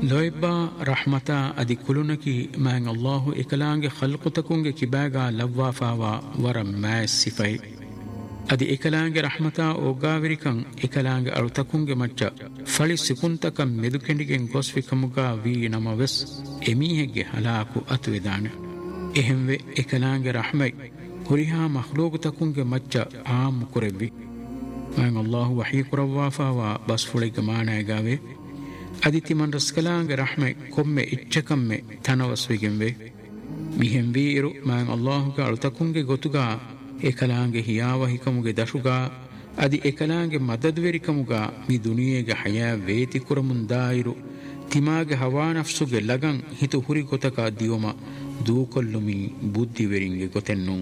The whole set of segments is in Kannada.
ಲೊಯ್ಬಾ ರಹ್ಮತಾ ಅದಿ ಕುಲುನಕಿ ಮ್ಯಾಂಗ್ ಅಲ್ಲಾಹು ಎಕಲಾಂಗೆ ಖಲ್ಕುತಕುಂಗೆ ಕಿಬಾಗಾ ಲವ್ವಾಫಾವಾ ವರ ಮ್ಯಾಸ್ ಸಿಫೈ ಅದಿ ಎಕಲಾಂಗೆ ರಹ್ಮತಾ ಒಗ್ಗಾವಿರಿಕಂ ಎಕಲಾಂಗೆ ಅಳುತಕುಂಗೆ ಮಚ್ಚ ಫಳಿ ಸಿಕುಂತಕಂ ಮೆದುಕೆಂಡಿಗೆಂ ಗೊಸ್ವಿಕಮುಗಾ ವಿ ನಮವೆಸ್ ಎಮೀಹೆಗ್ಗೆ ಹಲಾಕು ಅತುವೆದಾನೆ ಎಹೆಂವೆ ಎಕಲಾಂಗೆ ರಹ್ಮೈ ಹುರಿಹಾ ಮಖ್ಲೂಗುತಕುಂಗೆ ಮಚ್ಚ ಆಮ್ ಕುರೆವ್ವಿ ಮ್ಯಾಂಗ್ ಅಲ್ಲಾಹು ವಹೀ ಕುರವ್ವಾಫಾವಾ ಬಸ್ಫುಳಿಗೆ ಮಾನಾಯಗಾವೆ ಅದಿತಿಮನ್ ರಸ್ಕಲಾಂಗೆ ರಹ್ಮೆ ಕೊಮ್ಮೆ ಇಚ್ಚಕಮ್ಮೆ ತನವಸ್ವಿಗೆಂವೆ ಮಿಹೆಂ ವೀರು ಮ್ಯಾಂಗ್ ಅಲ್ಲಾಹುಗೆ ಅಳುತಕುಂಗೆ ಗೊತುಗಾ ಎಕಲಾಂಗೆ ಹಿಯಾವಹಿಕಮುಗೆ ದಶುಗಾ ಅದಿ ಎಕಲಾಂಗೆ ಮದದ್ವೆರಿಕಮುಗಾ ಮಿ ದುನಿಯೆಗೆ ಹಯಾ ವೇತಿ ಕುರಮುಂದಾಯಿರು ತಿಮಾಗೆ ಹವಾನಫ್ಸುಗೆ ಲಗಂ ಹಿತು ಹುರಿ ಗೊತಕ ದಿಯೊಮ ದೂಕೊಲ್ಲುಮಿ ಬುದ್ಧಿವೆರಿಂಗೆ ಗೊತೆನ್ನು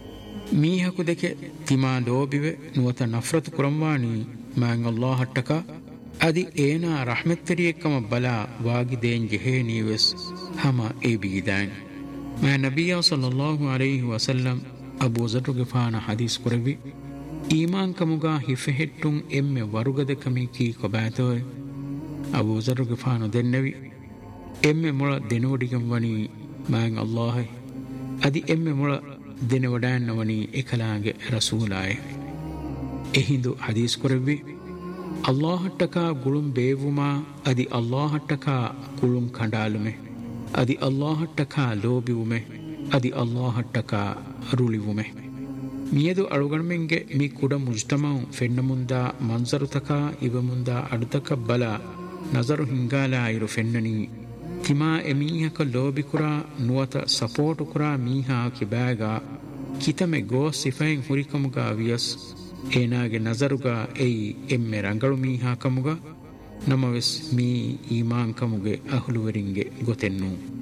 ಮೀಹಕು ದೆಕೆ ತಿಮಾ ಲೋಬಿವೆ ನುವತ ನಫ್ರತ್ ಕುರಂವಾಣಿ ಮ್ಯಾಂಗ್ ಅಲ್ಲಾಹಟ್ಟಕ ಅದಿ ಏನಾ ರಹ್ಮೆತ್ತರಿಯಕ್ಕಮ ಬಲಾ ವಾಗಿದೇನ್ ಜೆಹೇ ನೀವೆಸ್ ಹಮ ಏ ಬಿಗಿದಾನ್ ಮಾ ನಬಿಯ ಸಲ್ಲಲ್ಲಾಹು ಅಲೈಹಿ ವಸಲ್ಲಂ ಅಬೂ ಝರ್ ಗಿಫಾನ ಹದೀಸ್ ಕುರವಿ ಈಮಾನ್ ಕಮುಗಾ ಹಿಫೆහෙಟ್ಟುಂ ಎಮ್ಮೆ ವರುಗದ ಕಮಿ ಕೀ ಕೊಬಾತೋಯ್ ಅಬೂ ಝರ್ ಗಿಫಾನು ದೆನ್ನವಿ ಎಮ್ಮೆ ಮುಳ ದೆನೋಡಿಗಂ ವನಿ ಮಾಂಗ್ ಅಲ್ಲಾಹ್ ಅದಿ ಎಮ್ಮೆ ಮುಳ ದೆನವಡಾನ್ನ ವನಿ ಎಕಲಾಗೆ ರಸೂಲಾಯ್ ಎಹಿಂದು ಹದೀಸ್ ಕುರವಿ ಅಲ್ಲಾಹಟ್ಟಕ ಗುಳುಂ ಬೇವುಮಾ ಅದಿ ಅಲ್ಲಾಹಟ್ಟಕ ಕುಳುಂ ಕಂಡಾಲುಮೆ ಅದಿ ಅಲ್ಲಾಹಟ್ಟಕ ಲೋಬಿವುಮೆ ಅದಿ ಅಲ್ಲಾಹಟ್ಟಕ ರುಳಿವುಮೆ ಮಿಯದು ಅಳುಗಣ್ಮೆಂಗೆ ಮಿ ಕುಡ ಮುಜ್ತಮಂ ಫೆನ್ನ ಮುಂದ ಮನ್ಸರುತಕ ಇವ ಮುಂದ ಅಡುತಕ ಬಲ ನಜರು ಹಿಂಗಾಲ ಇರು ಫೆನ್ನನಿ ತಿಮಾ ಎಮೀಹಕ ಲೋಬಿಕುರ ನುವತ ಸಪೋರ್ಟು ಕುರ ಮೀಹಾ ಕಿಬಾಗ ಕಿತಮೆ ಗೋ ಸಿಫೈನ್ ಹುರಿಕಮುಗ ವಿಯಸ್ ಏನಾಗೆ ನಜರುಗ ಎಯಿ ಎಮ್ಮೆ ರಂಗಳು ಮೀಹಾ ಕಮುಗ ನಮವೆಸ್ ಮೀ ಈಮಾನ್ ಕಮುಗೆ ಅಹುಲುವರಿಂಗೆ ಗೊತೆನ್ನು